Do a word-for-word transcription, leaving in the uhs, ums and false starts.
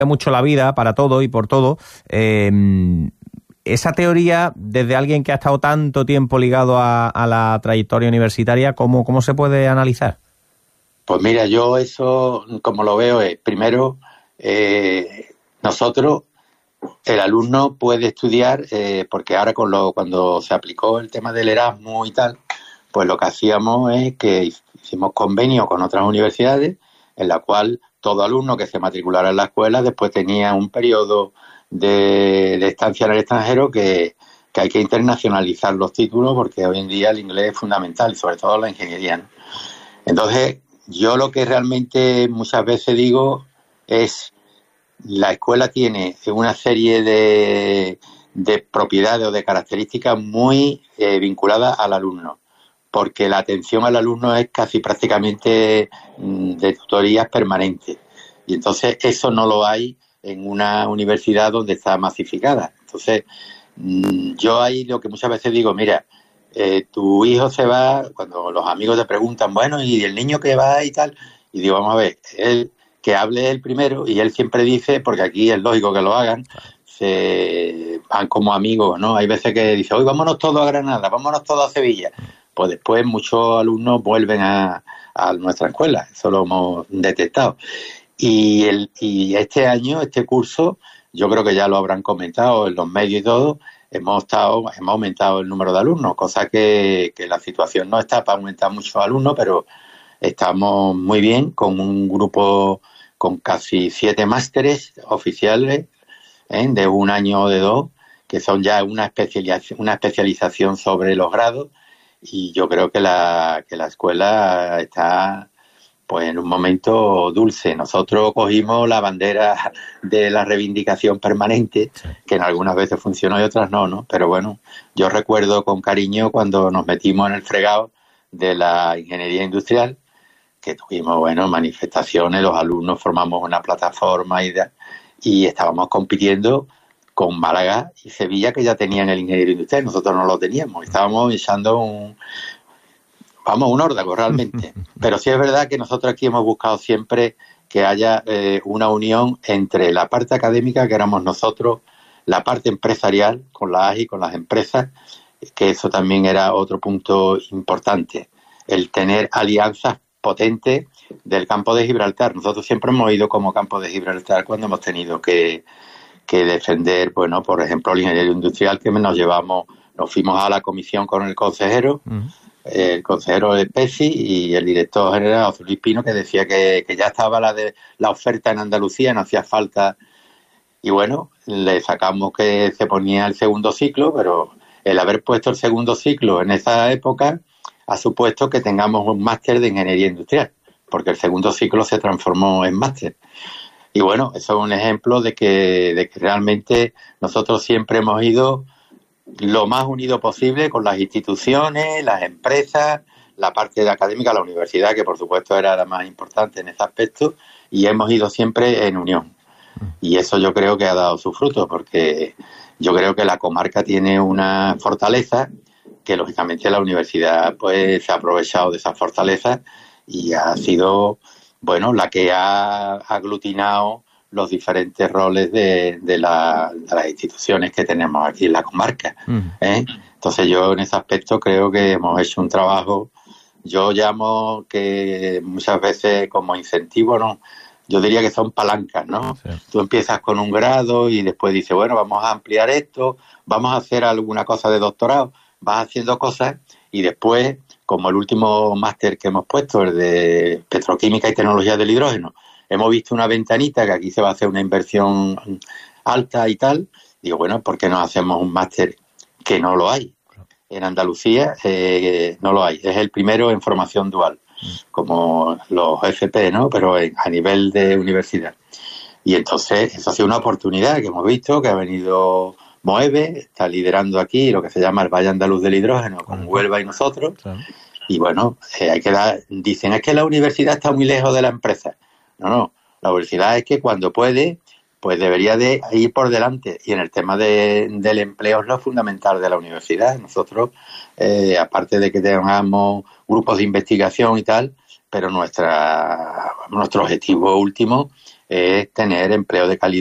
mucho la vida para todo y por todo. Eh, esa teoría, desde alguien que ha estado tanto tiempo ligado a, a la trayectoria universitaria, ¿cómo, cómo se puede analizar? Pues mira, yo eso, como lo veo, es primero, eh, nosotros, el alumno puede estudiar, eh, porque ahora con lo, cuando se aplicó el tema del Erasmus y tal, pues lo que hacíamos es que hicimos convenio con otras universidades, en la cual todo alumno que se matriculara en la escuela después tenía un periodo de, de estancia en el extranjero que, que hay que internacionalizar los títulos, porque hoy en día el inglés es fundamental, y sobre todo la ingeniería, ¿no? Entonces, yo lo que realmente muchas veces digo es: la escuela tiene una serie de, de propiedades o de características muy eh, vinculadas al alumno, porque la atención al alumno es casi prácticamente mm, de tutorías permanentes, y entonces eso no lo hay en una universidad donde está masificada. Entonces, mm, yo ahí lo que muchas veces digo, mira, eh, tu hijo se va, cuando los amigos te preguntan, bueno, ¿y el niño que va y tal? Y digo, vamos a ver, él... que hable él primero, y él siempre dice, porque aquí es lógico que lo hagan, se van como amigos, ¿no? Hay veces que dice, hoy vámonos todos a Granada, vámonos todos a Sevilla. Pues después muchos alumnos vuelven a, a nuestra escuela, eso lo hemos detectado. Y, el, y este año, este curso, yo creo que ya lo habrán comentado en los medios y todo, hemos estado, hemos aumentado el número de alumnos, cosa que, que la situación no está para aumentar muchos alumnos, pero estamos muy bien, con un grupo con casi siete másteres oficiales, ¿eh? De un año o de dos, que son ya una especialización, una especialización sobre los grados, y yo creo que la, que la escuela está pues en un momento dulce. Nosotros cogimos la bandera de la reivindicación permanente, que en algunas veces funcionó y otras no, ¿no? Pero bueno, yo recuerdo con cariño cuando nos metimos en el fregado de la ingeniería industrial, que tuvimos, bueno, manifestaciones, los alumnos formamos una plataforma y, de, y estábamos compitiendo con Málaga y Sevilla, que ya tenían el ingeniero industrial, nosotros no lo teníamos, estábamos echando un, vamos, un órdago realmente. Pero sí es verdad que nosotros aquí hemos buscado siempre que haya eh, una unión entre la parte académica, que éramos nosotros, la parte empresarial, con la A G I, con las empresas, que eso también era otro punto importante, el tener alianzas potente del campo de Gibraltar. Nosotros siempre hemos ido como campo de Gibraltar cuando hemos tenido que, que defender, bueno, por ejemplo, el ingeniero industrial, que nos llevamos, nos fuimos a la comisión con el consejero, uh-huh. el consejero de PESI y el director general, José Luis Pino, que decía que, que ya estaba la de la oferta en Andalucía, no hacía falta, y bueno, le sacamos que se ponía el segundo ciclo, pero el haber puesto el segundo ciclo en esa época ha supuesto que tengamos un máster de ingeniería industrial, porque el segundo ciclo se transformó en máster. Y bueno, eso es un ejemplo de que, de que realmente nosotros siempre hemos ido lo más unido posible con las instituciones, las empresas, la parte de académica, la universidad, que por supuesto era la más importante en ese aspecto, y hemos ido siempre en unión. Y eso yo creo que ha dado su fruto, porque yo creo que la comarca tiene una fortaleza que lógicamente la universidad pues se ha aprovechado de esa fortaleza y ha sido, bueno, la que ha aglutinado los diferentes roles de, de, la, de las instituciones que tenemos aquí en la comarca, ¿eh? Entonces yo en ese aspecto creo que hemos hecho un trabajo, yo llamo que muchas veces como incentivo, ¿no? Yo diría que son palancas, ¿no? Sí. Tú empiezas con un grado y después dices, bueno, vamos a ampliar esto, vamos a hacer alguna cosa de doctorado, vas haciendo cosas y después, como el último máster que hemos puesto, el de Petroquímica y Tecnología del Hidrógeno, hemos visto una ventanita que aquí se va a hacer una inversión alta y tal. Digo, bueno, ¿por qué no hacemos un máster que no lo hay? En Andalucía eh, no lo hay. Es el primero en formación dual, como los F P, ¿no? Pero en, a nivel de universidad. Y entonces, eso ha sido una oportunidad que hemos visto, que ha venido Moeve, está liderando aquí lo que se llama el Valle Andaluz del Hidrógeno, con Huelva y nosotros. Claro. Y bueno, eh, hay que dar, dicen, es que la universidad está muy lejos de la empresa. No, no, la universidad es que cuando puede, pues debería de ir por delante. Y en el tema de, del empleo es lo fundamental de la universidad. Nosotros, eh, aparte de que tengamos grupos de investigación y tal, pero nuestra nuestro objetivo último es tener empleo de calidad